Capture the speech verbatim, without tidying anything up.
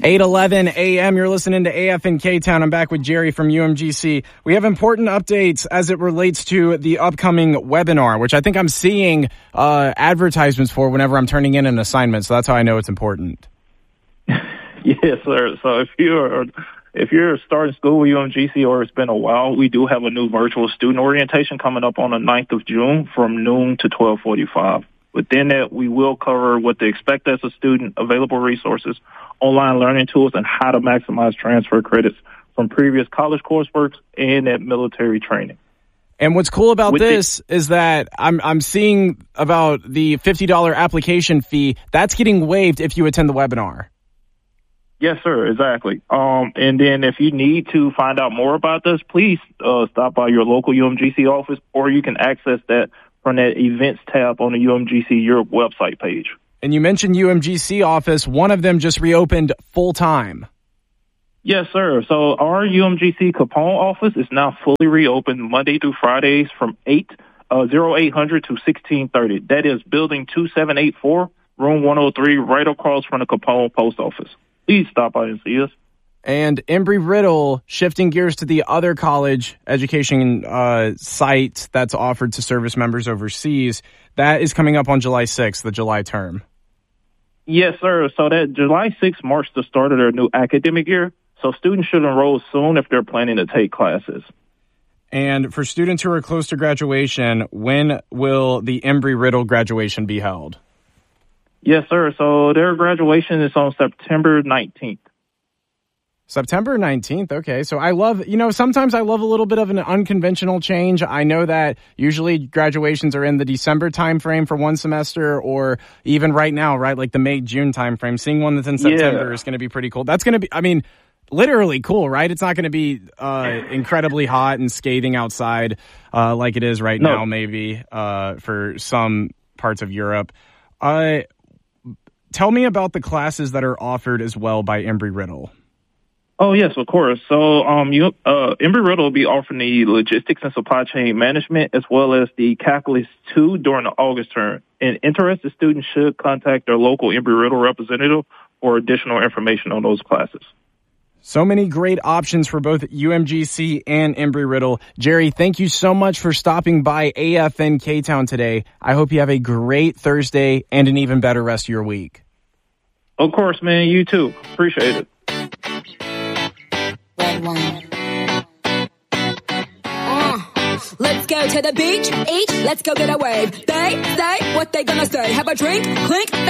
eight eleven a.m. You're listening to A F N K-Town. I'm back with Jerry from U M G C. We have important updates as it relates to the upcoming webinar, which I think I'm seeing uh, advertisements for whenever I'm turning in an assignment. So that's how I know it's important. Yes, sir. So if you're if you're starting school with U M G C or it's been a while, we do have a new virtual student orientation coming up on the ninth of June from noon to twelve forty-five. Within that, we will cover what to expect as a student, available resources, online learning tools, and how to maximize transfer credits from previous college coursework and that military training. And what's cool about With this the, is that I'm I'm seeing about the fifty dollars application fee. That's getting waived if you attend the webinar. Yes, sir, exactly. Um, and then if you need to find out more about this, please uh, stop by your local U M G C office, or you can access that from that events tab on the U M G C Europe website page. And you mentioned U M G C office. One of them just reopened full time. Yes, sir. So our U M G C Capone office is now fully reopened Monday through Fridays from eight uh, eight hundred to sixteen thirty. That is building two seven eight four, room one oh three, right across from the Capone post office. Please stop by and see us. And Embry-Riddle, shifting gears to the other college education uh, site that's offered to service members overseas, that is coming up on July sixth, the July term. Yes, sir. So that July sixth marks the start of their new academic year. So students should enroll soon if they're planning to take classes. And for students who are close to graduation, when will the Embry-Riddle graduation be held? Yes, sir. So their graduation is on September nineteenth. September nineteenth. Okay. So I love, you know, sometimes I love a little bit of an unconventional change. I know that usually graduations are in the December timeframe for one semester, or even right now, right? Like the May, June timeframe. Seeing one that's in September yeah. is going to be pretty cool. That's going to be, I mean, literally cool, right? It's not going to be uh, incredibly hot and scathing outside uh, like it is right no. now, maybe uh, for some parts of Europe. Uh, tell me about the classes that are offered as well by Embry-Riddle. Oh, yes, of course. So um, you, uh, Embry-Riddle will be offering the logistics and supply chain management as well as the Calculus two during the August term. And interested students should contact their local Embry-Riddle representative for additional information on those classes. So many great options for both U M G C and Embry-Riddle. Jerry, thank you so much for stopping by A F N K-Town today. I hope you have a great Thursday and an even better rest of your week. Of course, man. You too. Appreciate it. Red wine. Uh, let's go to the beach, eat, let's go get a wave. They say what they gonna say. Have a drink, clink.